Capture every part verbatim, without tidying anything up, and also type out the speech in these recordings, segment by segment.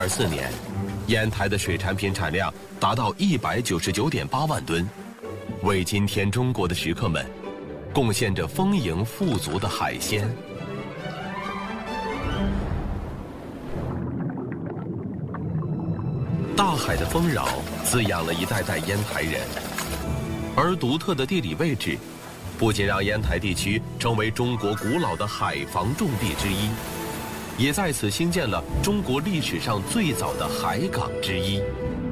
二四年，烟台的水产品产量达到一百九十九点八万吨，为今天中国的食客们贡献着丰盈富足的海鲜。大海的丰饶滋养了一代代烟台人，而独特的地理位置，不仅让烟台地区成为中国古老的海防重地之一，也在此兴建了中国历史上最早的海港之一。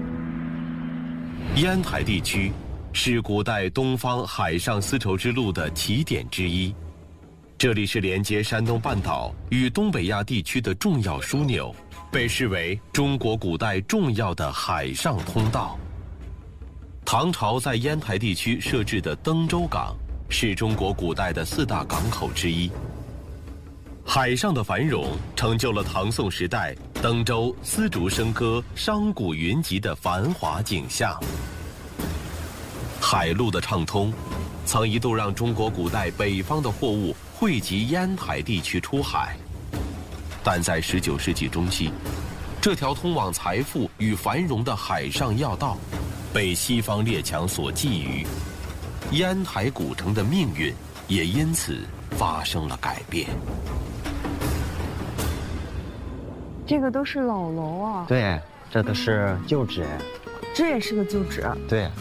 烟台地区是古代东方海上丝绸之路的起点之一，这里是连接山东半岛与东北亚地区的重要枢纽，被视为中国古代重要的海上通道。唐朝在烟台地区设置的登州港是中国古代的四大港口之一。海上的繁荣成就了唐宋时代登州丝竹笙歌、商贾云集的繁华景象。海路的畅通，曾一度让中国古代北方的货物汇集烟台地区出海。但在十九世纪中期，这条通往财富与繁荣的海上要道被西方列强所觊觎，烟台古城的命运也因此发生了改变。 这个都是老楼啊。 对，这都是旧址。 这也是个旧址。 对。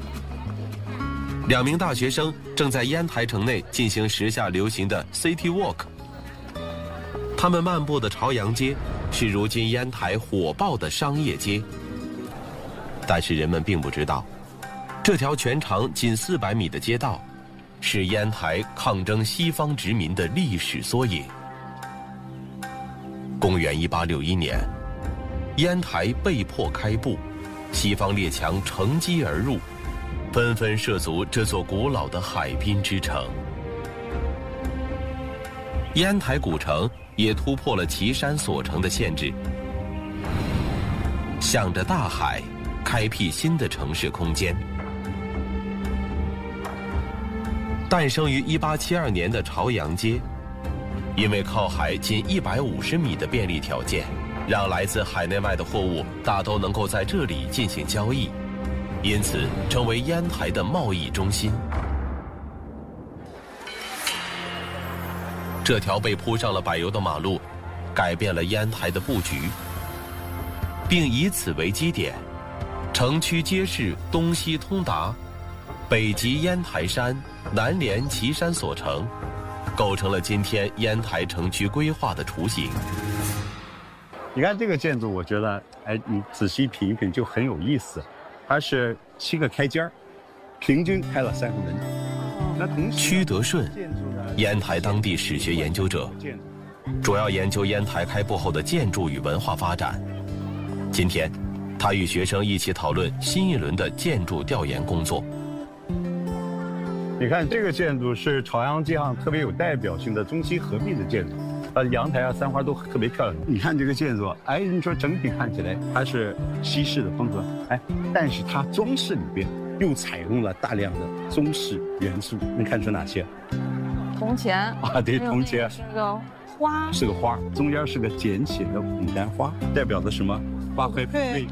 两名大学生正在烟台城内进行时下流行的 City Walk。他们漫步的朝阳街是如今烟台火爆的商业街，但是人们并不知道，这条全长仅四百米的街道，是烟台抗争西方殖民的历史缩影。公元一八六一年，烟台被迫开埠，西方列强乘机而入，纷纷涉足这座古老的海滨之城。烟台古城也突破了岐山所城的限制，向着大海开辟新的城市空间。诞生于一八七二年的朝阳街，因为靠海仅一百五十米的便利条件，让来自海内外的货物大都能够在这里进行交易，因此成为烟台的贸易中心。这条被铺上了柏油的马路，改变了烟台的布局，并以此为基点，城区街市东西通达，北及烟台山，南连岐山所城，构成了今天烟台城区规划的雏形。 你看这个建筑，我觉得，哎，你仔细品一品就很有意思。它是七个开间儿，平均开了三个门。那同时， 屈德顺，烟台当地史学研究者，主要研究烟台开埠后的建筑与文化发展。今天，他与学生一起讨论新一轮的建筑调研工作。 你看这个建筑是朝阳街上特别有代表性的中西合璧的建筑，它的阳台啊、三花都特别漂亮。你看这个建筑，哎，你说整体看起来它是西式的风格，哎，但是它装饰里边又采用了大量的中式元素，能看出哪些？ 铜钱啊，对，铜钱是个花， 是个花，中间是个简写的牡丹花，代表的什么？花卉品味。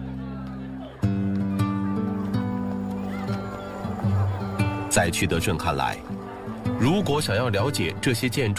在屈德顺看来，如果想要了解这些建筑